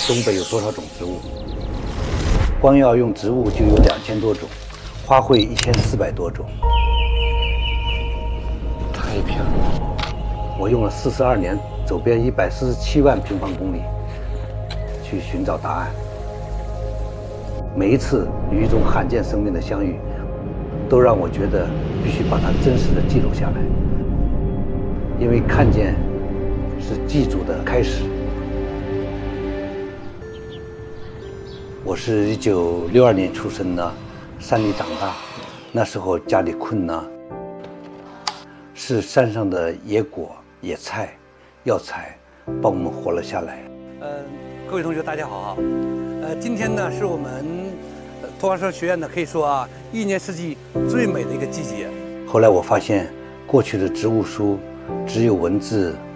东北有多少种植物？光要用植物就有2000多种，花卉1400多种。 太漂亮了！ 我用了42年，走遍147万平方公里，去寻找答案。每一次与一种罕见生命的相遇，都让我觉得必须把它真实的记录下来，因为看见是记住的开始。我是1962年出生的，山里长大，那时候家里困难，是山上的野果、野菜、药材帮我们活了下来。各位同学大家好啊，今天呢是我们托儿所学院呢可以说啊1年四季最美的一个季节。后来我发现，过去的植物书只有文字